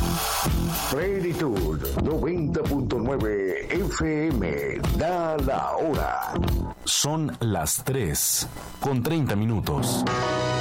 Plenitud 90.9 FM da la hora. Son las 3:30.